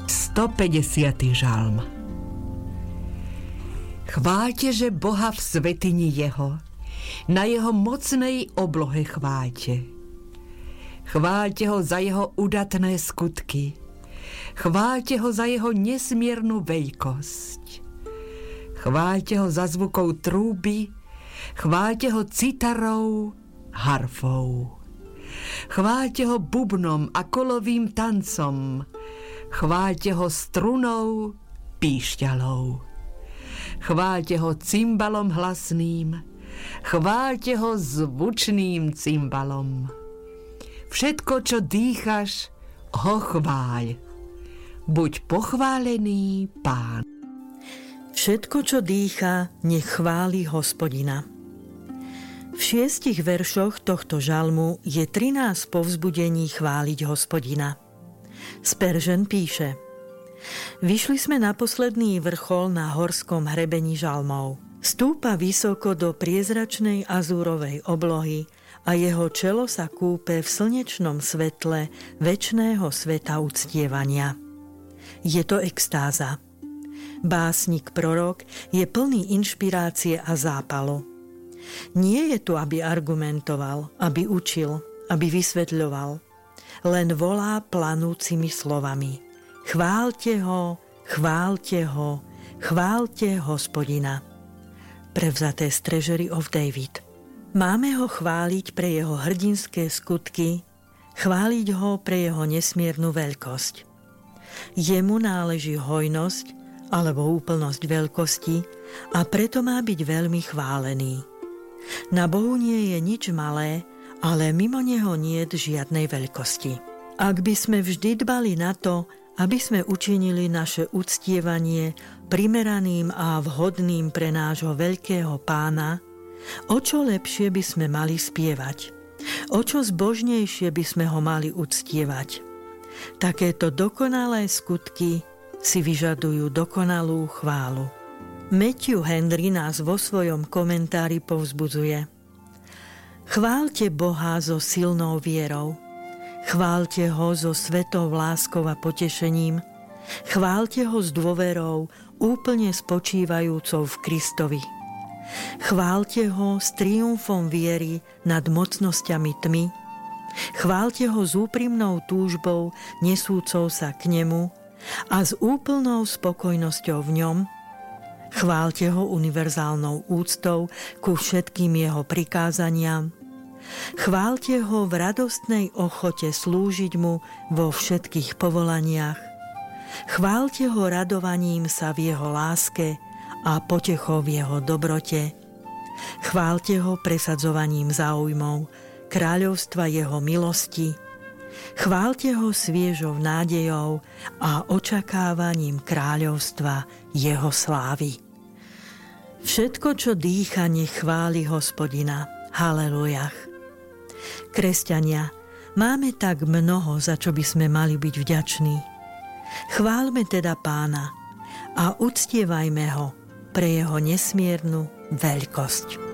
150. žalm. Chváľte, že Boha v svätyni jeho, na jeho mocnej oblohe chváľte. Chváľte ho za jeho udatné skutky. Chváľte ho za jeho nesmiernu veľkosť. Chváľte ho za zvukov trúby. Chváľte ho citarou, harfou. Chváľte ho bubnom a kolovým tancom. Chváľte ho strunou, píšťalou. Chváľte ho cymbalom hlasným. Chváľte ho zvučným cymbalom. Všetko, čo dýchaš, ho chváľ. Buď pochválený Pán. Všetko, čo dýcha, nech chváli Hospodina. V 6 veršoch tohto žalmu je 13 povzbudení chváliť Hospodina. Spurgeon píše: Vyšli sme na posledný vrchol na horskom hrebení žalmov. Stúpa vysoko do priezračnej azúrovej oblohy a jeho čelo sa kúpe v slnečnom svetle večného sveta uctievania. Je to extáza. Básnik prorok je plný inšpirácie a zápalu. Nie je tu, aby argumentoval, aby učil, aby vysvetľoval. Len volá planúcimi slovami: Chváľte ho, chváľte ho, chváľte Hospodina. Prevzaté z Treasury of David. Máme ho chváliť pre jeho hrdinské skutky, chváliť ho pre jeho nesmiernu veľkosť. Jemu náleží hojnosť alebo úplnosť veľkosti a preto má byť veľmi chválený. Na Bohu nie je nič malé, ale mimo neho niet žiadnej veľkosti. Ak by sme vždy dbali na to, aby sme učinili naše uctievanie primeraným a vhodným pre nášho veľkého Pána, o čo lepšie by sme mali spievať, o čo zbožnejšie by sme ho mali uctievať. Takéto dokonalé skutky si vyžadujú dokonalú chválu. Matthew Henry nás vo svojom komentári povzbudzuje: Chváľte Boha so silnou vierou. Chváľte ho so svetou láskou a potešením. Chváľte ho s dôverou, úplne spočívajúcou v Kristovi. Chváľte ho s triumfom viery nad mocnosťami tmy. Chváľte ho s úprimnou túžbou, nesúcou sa k nemu a s úplnou spokojnosťou v ňom. Chváľte ho univerzálnou úctou ku všetkým jeho prikázaniam. Chváľte ho v radostnej ochote slúžiť mu vo všetkých povolaniach. Chváľte ho radovaním sa v jeho láske a potechou v jeho dobrote. Chváľte ho presadzovaním záujmov kráľovstva jeho milosti. Chváľte ho sviežou nádejou a očakávaním kráľovstva jeho slávy. Všetko, čo dýcha, nech chváli Hospodina. Halelujah. Kresťania, máme tak mnoho, za čo by sme mali byť vďační. Chválme teda Pána a uctievajme ho pre jeho nesmiernu veľkosť.